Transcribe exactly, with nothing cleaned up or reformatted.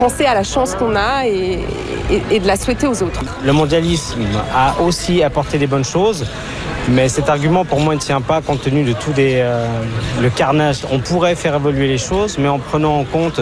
Penser à la chance qu'on a et, et, et de la souhaiter aux autres. Le mondialisme a aussi apporté des bonnes choses, mais cet argument pour moi ne tient pas compte tenu de tout des, euh, le carnage. On pourrait faire évoluer les choses, mais en prenant en compte